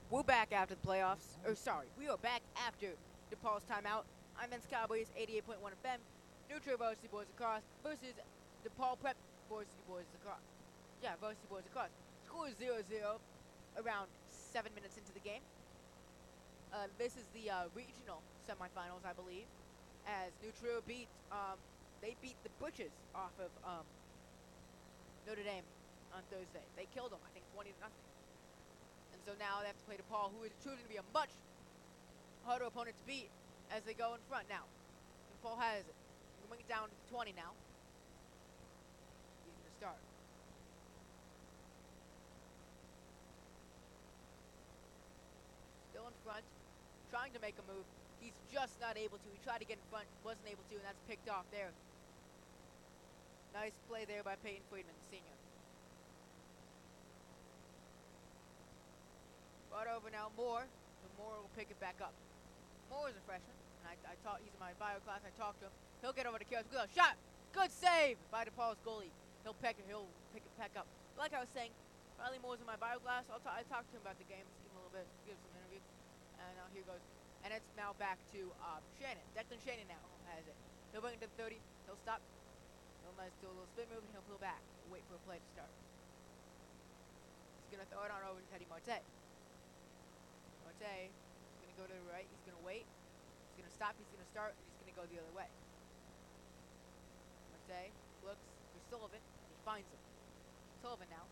We're back after the playoffs. Or sorry, we are back after DePaul's timeout. I'm Men's Cowboys 88.1 FM. Neutral Varsity Boys Across versus DePaul Prep Varsity Boys Across. Yeah, Varsity Boys Across. Score is 0-0 around 7 minutes into the game. This is the regional semifinals, I believe, as Neutral beat they beat the Butchers off of Notre Dame on Thursday. They killed them, I think 20-0. And so now they have to play DePaul, who is choosing to be a much harder opponent to beat as they go in front now. DePaul has it. We're bring it down to 20 now. He's going to start. Still in front, trying to make a move. He's just not able to. He tried to get in front, wasn't able to, and that's picked off there. Nice play there by Peyton Friedman, senior. Brought over now, Moore. So Moore will pick it back up. Moore is a freshman, and he's in my bio class. I talked to him. He'll get over to Karras. Good shot. Good save by DePaul's goalie. He'll pick it back up. Like I was saying, Riley Moore's in my bio class. I talked to him about the game. Give him a little bit, give him some interview. And now here goes. And it's now back to Shannon. Declan Shannon now has it. He'll bring it to the 30. He'll stop. He'll do a little spin move, and he'll pull back. Wait for a play to start. He's going to throw it on over to Teddy Marte. Marte is going to go to the right. He's going to wait. He's going to stop. He's going to start. And he's going to go the other way. Marte looks for Sullivan, and he finds him. Sullivan now.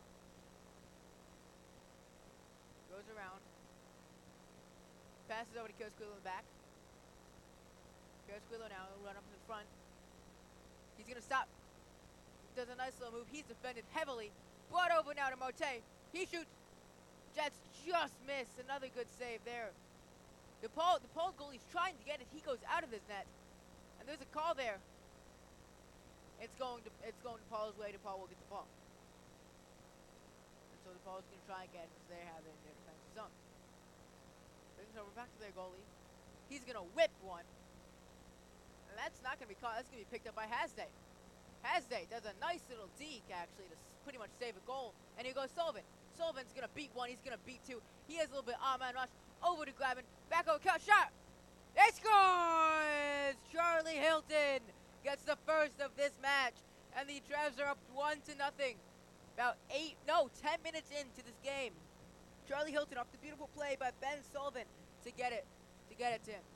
Goes around. Passes over to Karras in the back. Karras now will run up in the front. He's going to stop. Does a nice little move. He's defended heavily. Brought over now to Marte. He shoots. Jets just miss. Another good save there. DePaul goalie's trying to get it. He goes out of his net. And there's a call there. It's going DePaul's way. DePaul will get the ball. And so DePaul's going to try and get it as they have it in their defensive zone. Brings it over back to their goalie. He's going to whip one. And that's not going to be caught. That's going to be picked up by Hasday. Hasday does a nice little deke, actually, to pretty much save a goal. And here goes Sullivan. Sullivan's going to beat one. He's going to beat two. He has a little bit of man rush. Over to Glavin. Back over. Cut. Shot. It scores! Charlie Hilton gets the first of this match. And the Travs are up 1-0. About 10 minutes into this game. Charlie Hilton off the beautiful play by Ben Sullivan to get it to him.